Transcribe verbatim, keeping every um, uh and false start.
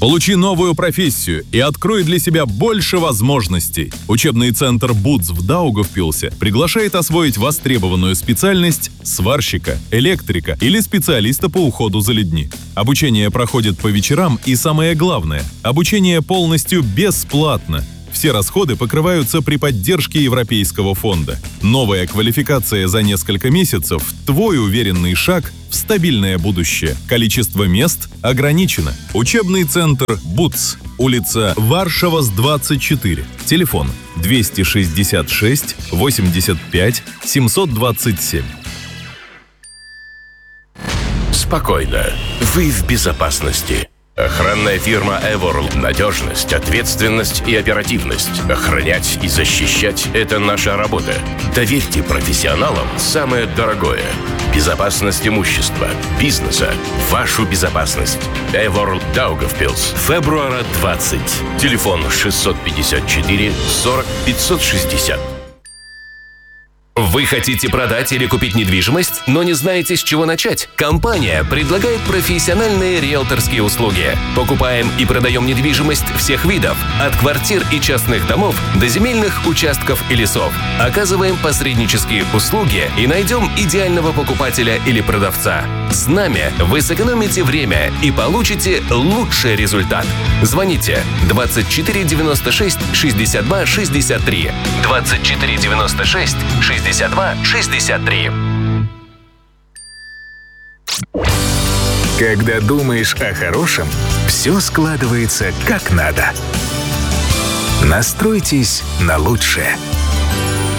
Получи новую профессию и открой для себя больше возможностей. Учебный центр БУЦ в Даугавпилсе приглашает освоить востребованную специальность сварщика, электрика или специалиста по уходу за людьми. Обучение проходит по вечерам и, самое главное, обучение полностью бесплатно. Все расходы покрываются при поддержке Европейского фонда. Новая квалификация за несколько месяцев – твой уверенный шаг в стабильное будущее. Количество мест ограничено. Учебный центр БУЦ. Улица Варшавас, двадцать четыре. Телефон двести шестьдесят шесть восемьдесят пять семьсот двадцать семь. Спокойно. Вы в безопасности. Охранная фирма Эворл. Надежность, ответственность и оперативность. Охранять и защищать – это наша работа. Доверьте профессионалам самое дорогое. Безопасность имущества, бизнеса, вашу безопасность. Эворл Даугавпилс. Фебруара двадцать. Телефон шестьсот пятьдесят четыре сорок пятьсот шестьдесят. Вы хотите продать или купить недвижимость, но не знаете, с чего начать? Компания предлагает профессиональные риэлторские услуги. Покупаем и продаем недвижимость всех видов, от квартир и частных домов до земельных участков и лесов. Оказываем посреднические услуги и найдем идеального покупателя или продавца. С нами вы сэкономите время и получите лучший результат. Звоните двадцать четыре девяносто шесть шестьдесят два шестьдесят три. двадцать четыре девяносто шесть шестьдесят два шестьдесят три. Когда думаешь о хорошем, все складывается как надо. Настройтесь на лучшее.